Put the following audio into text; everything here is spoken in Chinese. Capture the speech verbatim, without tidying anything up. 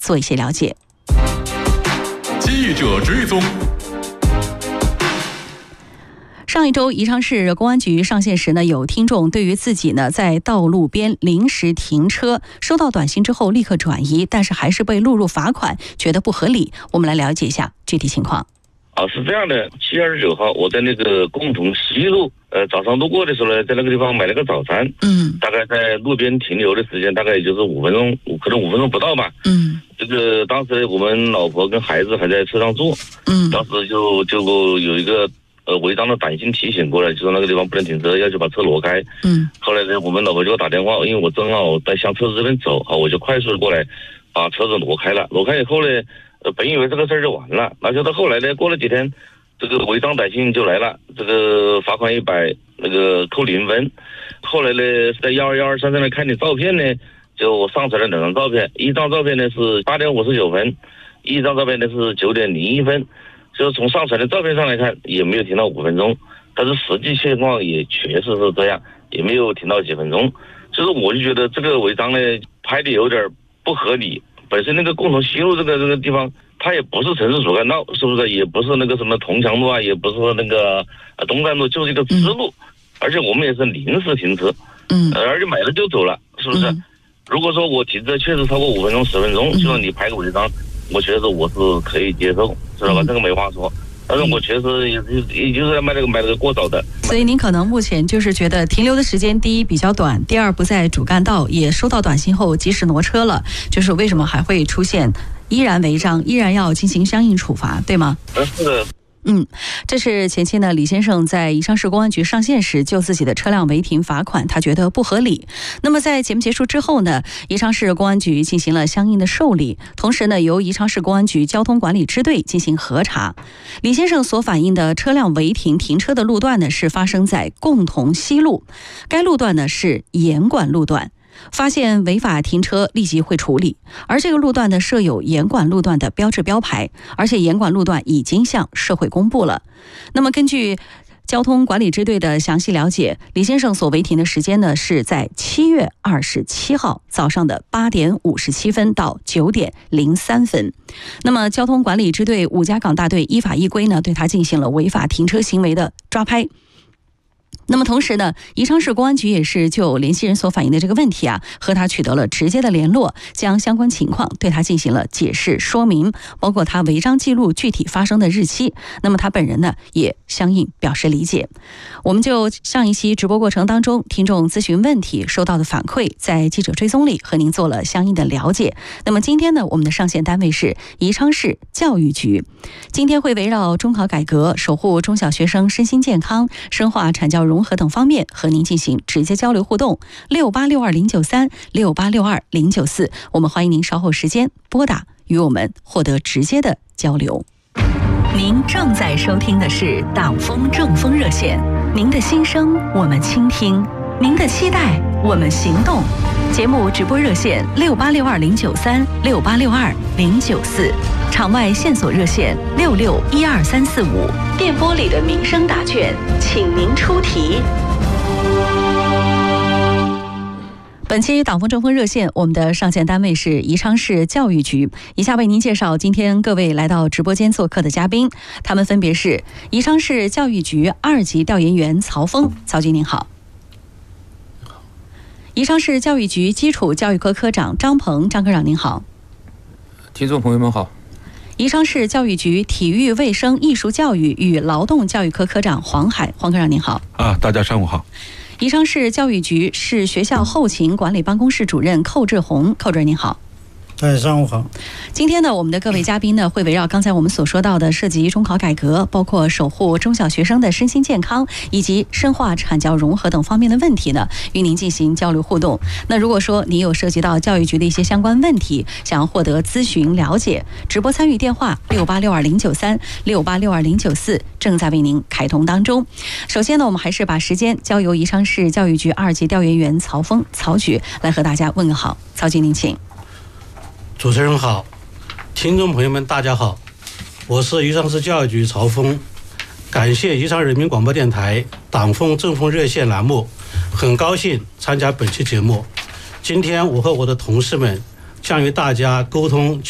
做一些了解。 记者追踪。 上一周，宜昌市公安局上线时呢，有听众对于自己呢在道路边临时停车，收到短信之后立刻转移，但是还是被录入罚款，觉得不合理。我们来了解一下具体情况。 啊，是这样的，七月二十九号，我在那个共同西路，呃，早上路过的时候呢，在那个地方买了个早餐， 嗯， 大概在路边停留的时间大概也就是五分钟，可能五分钟不到吧， 嗯， 这个当时我们老婆跟孩子还在车上坐， 嗯， 当时就就有一个呃违章的短信提醒过来，就说那个地方不能停车，要求把车挪开，嗯，后来呢，我们老婆就给我打电话，因为我正好在向车子这边走，啊，我就快速的过来把车子挪开了，挪开以后呢。呃，本以为这个事儿就完了，那就到后来呢，过了几天，这个违章短信就来了，这个罚款一百，那个扣零分。后来呢，在幺二幺二三上面看你照片呢，就上传了两张照片，一张照片呢是八点五十九分，一张照片呢是九点零一分。就是从上传的照片上来看，也没有停到五分钟，但是实际情况也确实是这样，也没有停到几分钟。所以说，我就觉得这个违章呢拍的有点不合理。本身那个共同西路这个这个地方，它也不是城市主干道，是不是？也不是那个什么铜墙路啊，也不是那个呃东站路，就是一个支路，嗯、而且我们也是临时停车，嗯、呃，而且买了就走了，是不是？嗯、如果说我停车确实超过五分钟、十分钟，就说你拍个违章，我觉得我是可以接受，知道吧？嗯、这个没话说。但是我确实也也就是在卖那个买那个过早的， 所以您可能目前就是觉得停留的时间，第一比较短，第二不在主干道，也收到短信后及时挪车了，就是为什么还会出现依然违章，依然要进行相应处罚，对吗？ 呃，是的。 嗯，这是前期呢，李先生在宜昌市公安局上线时就自己的车辆违停罚款，他觉得不合理。那么在节目结束之后呢，宜昌市公安局进行了相应的受理，同时呢，由宜昌市公安局交通管理支队进行核查。李先生所反映的车辆违停停车的路段呢，是发生在共同西路，该路段呢是严管路段。发现违法停车立即会处理，而这个路段呢设有严管路段的标志标牌，而且严管路段已经向社会公布了。那么根据交通管理支队的详细了解，李先生所违停的时间呢是在七月二十七号早上的八点五十七分到九点零三分。那么交通管理支队五家岗大队依法依规呢对他进行了违法停车行为的抓拍。那么同时呢，宜昌市公安局也是就联系人所反映的这个问题啊，和他取得了直接的联络，将相关情况对他进行了解释说明，包括他违章记录具体发生的日期。那么他本人呢，也相应表示理解。我们就上一期直播过程当中，听众咨询问题收到的反馈，在记者追踪里和您做了相应的了解。那么今天呢，我们的上线单位是宜昌市教育局，今天会围绕中考改革、守护中小学生身心健康、深化产教融合等方面和您进行直接交流互动。六八六二零九三六八六二零九四，我们欢迎您稍后时间拨打，与我们获得直接的交流。您正在收听的是党风政风热线，您的心声我们倾听，您的期待我们行动。节目直播热线六八六二零九三六八六二零九四，场外线索热线六六一二三四五，电波里的民生答卷，请您出题。本期党风政风热线，我们的上线单位是宜昌市教育局。以下为您介绍今天各位来到直播间做客的嘉宾，他们分别是宜昌市教育局二级调研员曹峰，曹局您好。宜昌市教育局基础教育科科长张鹏，张科长您好。 听众朋友们好。 宜昌市教育局体育卫生艺术教育与劳动教育科科长黄海，黄科长您好。 啊，大家上午好。 宜昌市教育局市学校后勤管理办公室主任寇志红，寇主任您好。 大家上午好。 今天呢，我们的各位嘉宾呢，会围绕刚才我们所说到的涉及中考改革，包括守护中小学生的身心健康，以及深化产教融合等方面的问题呢，与您进行交流互动。那如果说您有涉及到教育局的一些相关问题，想要获得咨询了解，直播参与电话六八六二零九三六八六二零九四正在为您开通当中。首先呢，我们还是把时间交由宜昌市教育局二级调研员曹峰曹局来和大家问个好。曹局您请。 主持人好，听众朋友们大家好，我是宜昌市教育局曹峰，感谢宜昌人民广播电台党风政风热线栏目，很高兴参加本期节目。今天我和我的同事们将与大家沟通